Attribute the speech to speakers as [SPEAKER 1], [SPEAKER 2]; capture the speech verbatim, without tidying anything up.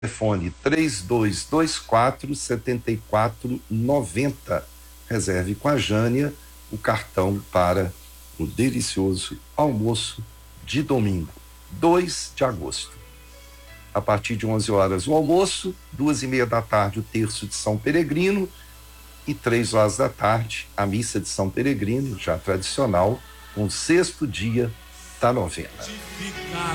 [SPEAKER 1] Telefone três dois dois quatro, sete quatro nove zero. Reserve com a Jânia o cartão para o delicioso almoço de domingo, dois de agosto. A partir de onze horas o almoço, duas e meia da tarde o terço de São Peregrino e três horas da tarde a missa de São Peregrino, já tradicional, com o sexto dia da novena.